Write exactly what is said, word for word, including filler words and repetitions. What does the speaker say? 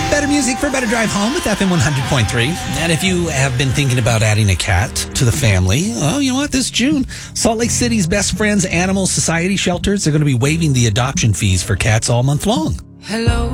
Better music for a better drive home with F M one hundred point three. And if you have been thinking about adding a cat to the family, well, you know what? This June, Salt Lake City's Best Friends Animal Society shelters are going to be waiving the adoption fees for cats all month long. Hello.